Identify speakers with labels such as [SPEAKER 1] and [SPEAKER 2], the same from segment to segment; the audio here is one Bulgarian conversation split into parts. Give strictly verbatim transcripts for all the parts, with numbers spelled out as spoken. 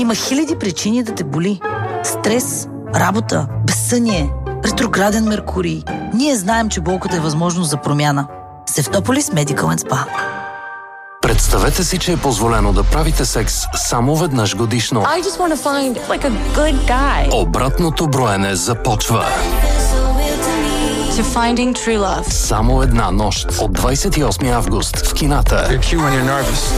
[SPEAKER 1] Има хиляди причини да те боли. Стрес, работа, безсъние, ретрограден Меркурий. Ние знаем, че болката е възможност за промяна. Севтополис Medical and Spa.
[SPEAKER 2] Представете си, че е позволено да правите секс само веднъж годишно.
[SPEAKER 3] I just want to find like a good guy.
[SPEAKER 2] Обратното броене започва.
[SPEAKER 3] To finding true love.
[SPEAKER 2] Само една нощ от двадесет и осми август в кината.
[SPEAKER 4] You're cute when you're nervous.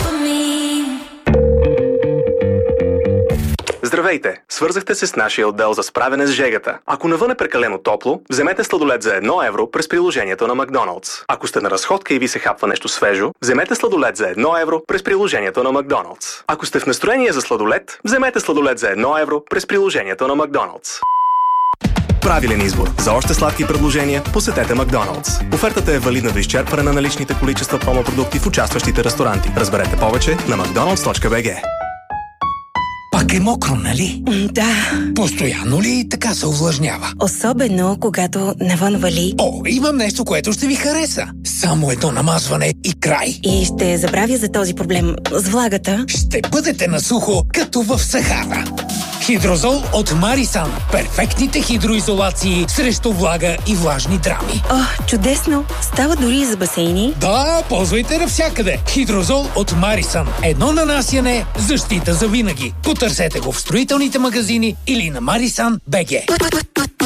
[SPEAKER 5] Здравейте! Свързахте се с нашия отдел за справяне с жегата. Ако навън е прекалено топло, вземете сладолед за едно евро през приложението на Макдоналдс. Ако сте на разходка и ви се хапва нещо свежо, вземете сладолед за едно евро през приложението на Макдоналдс. Ако сте в настроение за сладолед, вземете сладолед за едно евро през приложението на Макдоналдс. Правилен избор. За още сладки предложения посетете Макдоналдс. Офертата е валидна до изчерпване на наличните количества промо-продукти в участващите ресторанти. Разберете повече на макдоналдс точка би джи.
[SPEAKER 6] Пак е мокро, нали?
[SPEAKER 7] Да.
[SPEAKER 6] Постоянно ли така се увлажнява?
[SPEAKER 7] Особено, когато навън вали.
[SPEAKER 6] О, имам нещо, което ще ви хареса. Само едно намазване и край.
[SPEAKER 7] И ще забравя за този проблем с влагата.
[SPEAKER 6] Ще бъдете на сухо, като в Сахара. Хидрозол от Марисан. Перфектните хидроизолации срещу влага и влажни драми.
[SPEAKER 7] О, чудесно! Става дори и за басейни.
[SPEAKER 6] Да, ползвайте навсякъде. Хидрозол от Марисан. Едно нанасяне, защита за винаги. Потърсете го в строителните магазини или на Марисан точка би джи.